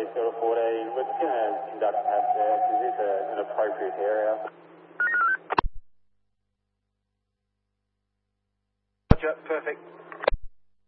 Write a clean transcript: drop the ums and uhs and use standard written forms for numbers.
Delta 40, we're just going to conduct a pass there because it's an appropriate area. Roger, perfect.